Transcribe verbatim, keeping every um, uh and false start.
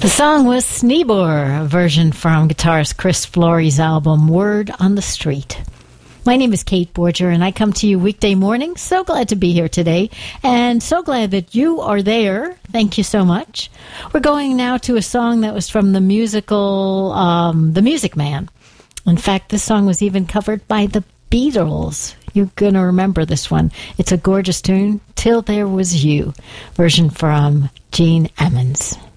The song was Sneebor, a version from guitarist Chris Flory's album Word on the Street. My name is Kate Borger, and I come to you weekday mornings. So glad to be here today, and so glad that you are there. Thank you so much. We're going now to a song that was from the musical um, The Music Man. In fact, this song was even covered by the Beatles. You're going to remember this one. It's a gorgeous tune, Till There Was You, version from Gene Ammons.